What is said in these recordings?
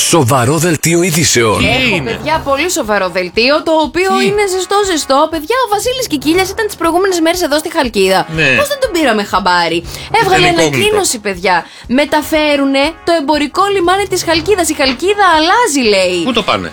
Σοβαρό δελτίο ειδήσεων. Έχω, παιδιά, πολύ σοβαρό δελτίο, το οποίο είναι ζεστό. Παιδιά, ο Βασίλης Κικίλιας ήταν τις προηγούμενες μέρες εδώ στη Χαλκίδα. Ναι. Πώς δεν τον πήραμε χαμπάρι? Έβγαλε ανακοίνωση, παιδιά. Μεταφέρουνε το εμπορικό λιμάνι της Χαλκίδας. Η Χαλκίδα αλλάζει, λέει. Πού το πάνε?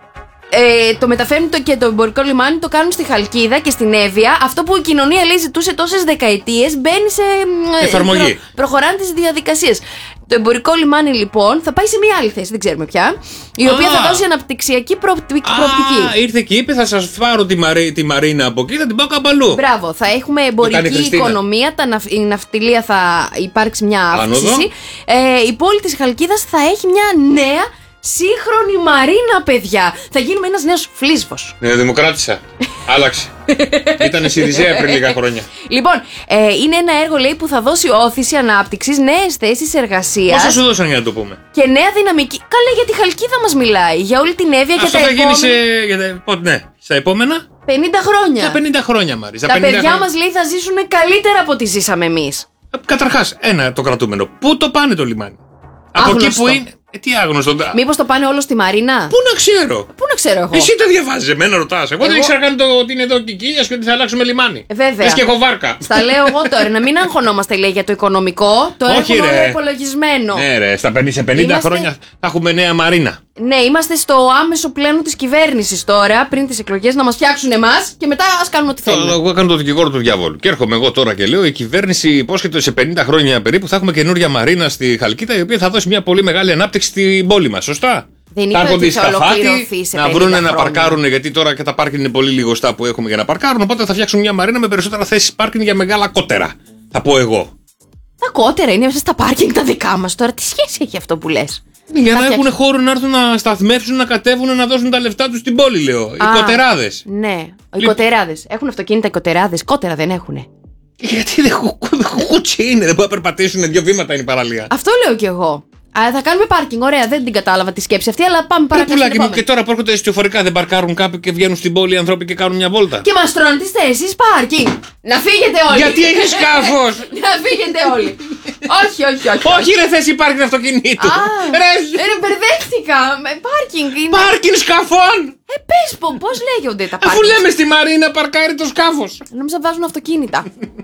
Το μεταφέρουν και το εμπορικό λιμάνι το κάνουν στη Χαλκίδα και στην Εύβοια. Αυτό που η κοινωνία, λέει, ζητούσε τόσες δεκαετίες μπαίνει σε εφαρμογή. Προχωράνε τις διαδικασίες. Το εμπορικό λιμάνι, λοιπόν, θα πάει σε μια άλλη θέση, δεν ξέρουμε ποια, η οποία θα δώσει αναπτυξιακή προοπτική. Ήρθε και είπε: θα σας πάρω τη Μαρίνα από εκεί, θα την πάω κάπου αλλού. Μπράβο, θα έχουμε εμπορική οικονομία, η ναυτιλία θα υπάρξει μια αύξηση. Η πόλη της Χαλκίδας θα έχει μια νέα σύγχρονη μαρίνα, παιδιά. Θα γίνουμε ένας νέος Φλίσβος. Δημοκράτησα. Άλλαξε. Ήτανε Σιριζέα πριν λίγα χρόνια. Λοιπόν, είναι ένα έργο, λέει, που θα δώσει όθηση ανάπτυξης, νέες θέσεις εργασίας. Πόσα σου δώσαν για να το πούμε? Και νέα δυναμική. Καλέ, για τη Χαλκίδα μας μιλάει. Για όλη την Εύβοια και τα επόμενα. Αυτό θα γίνει ναι, στα επόμενα 50 χρόνια. Για 50 χρόνια, Μάρη. Τα παιδιά μας, λέει, θα ζήσουν καλύτερα από ό,τι ζήσαμε εμείς. Καταρχάς, ένα το κρατούμενο. Πού το πάνε το λιμάνι? Από εκεί που είναι. Τι άγνωστο. Μήπως το πάνε όλο στη Μαρίνα? Πού να ξέρω? Πού να ξέρω εγώ? Εσύ τα διαβάζεις, εμένα ρωτάς. Εγώ δεν ήξερα καν ότι είναι εδώ Κικίλιας και ότι θα αλλάξουμε λιμάνι. Βέβαια. Λες και έχω βάρκα. Στα λέω εγώ τώρα, να μην αγχωνόμαστε, λέει, για το οικονομικό. Το έχουμε όλο υπολογισμένο. Ναι, ρε, σε 50 χρόνια θα έχουμε νέα Μαρίνα. Ναι, είμαστε στο άμεσο πλένο της κυβέρνησης τώρα, πριν τις εκλογές, να μας φτιάξουν εμάς και μετά ας κάνουμε ό,τι θέλουμε. Εγώ κάνω το δικηγόρο του διαβόλου. Και έρχομαι εγώ τώρα και λέω: η κυβέρνηση υπόσχεται σε 50 χρόνια περίπου θα έχουμε καινούρια Μαρίνα στη Χαλκίδα, η οποία θα δώσει μια πολύ μεγάλη ανάπτυξη στην πόλη μας. Σωστά. Δεν είπα ότι θα ολοκληρωθεί σε 50 να βρούνε χρόνια. Να παρκάρουν, γιατί τώρα και τα πάρκινγκ είναι πολύ λιγοστά που έχουμε για να παρκάρουν. Οπότε θα φτιάξουν μια Μαρίνα με περισσότερα θέσεις πάρκινγκ για μεγάλα κότερα. Θα πω εγώ. Τα κότερα είναι μέσα στα πάρκινγκ τα δικά μας τώρα. Τι σχέση έχει αυτό που λες? Για να έχουν χώρο να έρθουν να σταθμεύσουν, να κατέβουν, να δώσουν τα λεφτά τους στην πόλη, λέω. Οι κοτεράδες. Ναι, οι κοτεράδες. Έχουν αυτοκίνητα οι κοτεράδες, κότερα δεν έχουνε. Γιατί δεν κουτσί είναι, δεν μπορεί να περπατήσουν, 2 βήματα είναι η παραλία. Αυτό λέω κι εγώ. Θα κάνουμε πάρκινγκ, ωραία, δεν την κατάλαβα τη σκέψη αυτή, αλλά πάμε παρακάτω. Και τώρα που έρχονται ιστιοφορικά δεν παρκάρουν κάποιοι και βγαίνουν στην πόλη οι άνθρωποι και κάνουν μια βόλτα. Και μας τρώνε τις θέσεις πάρκινγκ. Να φύγετε όλοι. Γιατί έχει σκάφος. Να φύγετε όλοι. Όχι. Όχι, ρε, θέση πάρκινγκ αυτοκινήτου. Ρε, μπερδεύτηκα. Πάρκινγκ είναι. Πάρκινγκ σκαφών. Πες πώς λέγονται τα πάρκινγκ? Αφού λέμε στη Μαρίνα παρκάρει το σκάφος. Νόμιζα βάζουν αυτοκίνητα.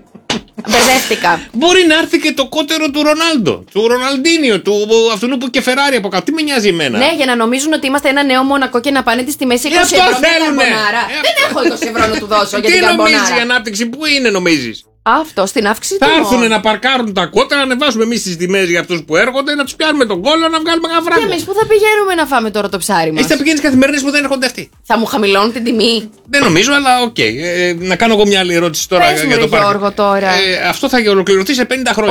Μπερδεύτηκα. Μπορεί να έρθει και το κότερο του Ρονάλντο, του Ροναλντίνιο, του αυτού που και Φεράρι από κάτω. Τι με νοιάζει εμένα? Ναι, για να νομίζουν ότι είμαστε ένα νέο Μονακό και να πάνε τις τιμές 20 ευρώ για καρμπονάρα. Δεν έχω 20 ευρώ να του δώσω για την καρμπονάρα. Τι νομίζεις η ανάπτυξη, πού είναι νομίζεις? Αυτό στην αύξηση. Θα έρθουν να παρκάρουν τα κότερα, να ανεβάσουμε εμείς τις τιμές για αυτούς που έρχονται, να τους πιάνουμε τον κόλλο, να βγάλουμε ένα φράγκο. Και εμείς που θα πηγαίνουμε να φάμε τώρα το ψάρι μας? Εσύ θα πηγαίνεις καθημερινές που δεν έρχονται αυτοί. Θα μου χαμηλώνουν την τιμή? Δεν νομίζω, αλλά οκ. Να κάνω εγώ μια άλλη ερώτηση τώρα. Πες για το Γιώργο τώρα. Αυτό θα ολοκληρωθεί σε 50 χρόνια.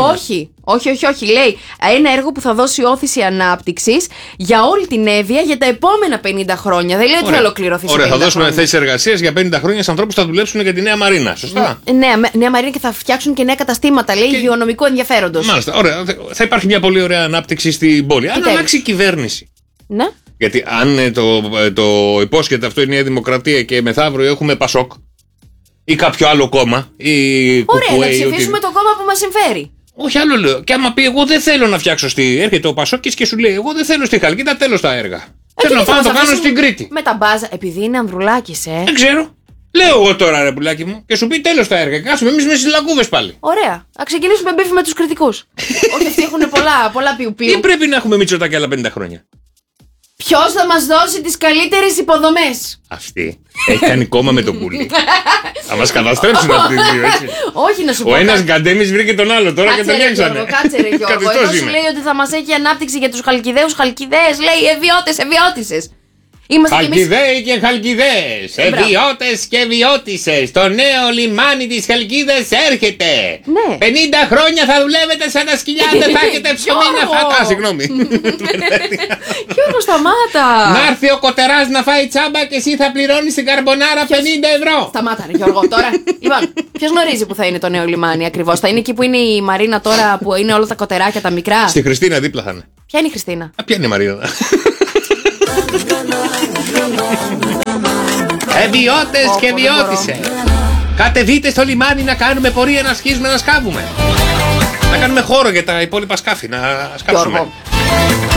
Όχι. Λέει ένα έργο που θα δώσει όθηση ανάπτυξης για όλη την Εύβοια για τα επόμενα 50 χρόνια. Δεν λέει ότι θα ολοκληρωθεί σε 50 χρόνια. Θα δώσουμε θέσεις εργασίας για 50 χρόνια σε ανθρώπους που θα δουλέψουν για τη Νέα Μαρίνα. Σωστά. Νέα Μαρίνα και θα φτιάξουν και νέα καταστήματα, λέει, υγειονομικού ενδιαφέροντος. Μάλιστα. Ωραία. Θα υπάρχει μια πολύ ωραία ανάπτυξη στην πόλη. Αν αλλάξει η κυβέρνηση. Ναι. Γιατί αν το υπόσχεται αυτό η Νέα Δημοκρατία και μεθαύριο έχουμε Πασόκ ή κάποιο άλλο κόμμα. Ωραία, να ψηφίσουμε το κόμμα που μας συμφέρει. Όχι, άλλο λέω. Και άμα πει, εγώ δεν θέλω να φτιάξω έρχεται ο Πασόκης και σου λέει, εγώ δεν θέλω στη Χαλκίδα, τέλος τα έργα. Θέλω να πάω να το κάνω στην Κρήτη. Με τα μπάζα, επειδή είναι Ανδρουλάκης, Δεν ξέρω. Λέω εγώ τώρα, ρε πουλάκι μου, και σου πει τέλος τα έργα. Και κάσουμε εμείς με στις λακκούβες πάλι. Ωραία. Να ξεκινήσουμε μπίφι με τους κριτικούς. Όχι, αυτοί έχουν πολλά πιου-πιου. Ή πρέπει να έχουμε Μητσοτάκη άλλα 50 χρόνια? Ποιος θα μας δώσει τις καλύτερες υποδομές? Αυτή έχει κάνει κόμμα με τον Κούλι. Θα μας καταστρέψουν αυτοί οι δύο, έτσι. Όχι, να σου πω. Ο ένας γκαντέμις βρήκε τον άλλο τώρα και τον διέξανε. Κάτσε ρε Γιώργο. Εδώ σου λέει ότι θα μας έχει ανάπτυξη για τους Χαλκιδαίους, Χαλκιδαίες, λέει ευιώτες. Χαλκιδαίοι και Χαλκιδαίες, ευιώτες και ευιώτισσες. Το νέο λιμάνι της Χαλκίδας έρχεται. 50 χρόνια θα δουλεύετε σαν τα σκυλιά, δεν θα έχετε ψωμί να φάτε. Συγγνώμη. Γιώργο, σταμάτα. Να έρθει ο κοτεράς να φάει τσάμπα και εσύ θα πληρώνεις την καρμπονάρα 50 ευρώ. Σταμάτα ρε Γιώργο τώρα. Λοιπόν, ποιος γνωρίζει που θα είναι το νέο λιμάνι ακριβώς? Θα είναι εκεί που είναι η Μαρίνα τώρα, που είναι όλα τα κοτεράκια τα μικρά? Στη Χριστίνα δίπλα θα είναι. Ποια είναι η Χριστίνα? Ποια είναι η Μαρίνα? Ευιώτες και ευιώτισσες, κατεβείτε στο λιμάνι να κάνουμε πορεία, να σκίζουμε, να σκάβουμε. Να κάνουμε χώρο για τα υπόλοιπα σκάφη, να σκάψουμε.